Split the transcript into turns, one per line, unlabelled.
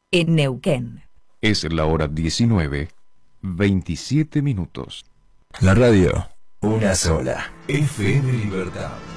en Neuquén.
Es la hora 19:27.
La radio, una sola. FM Libertad.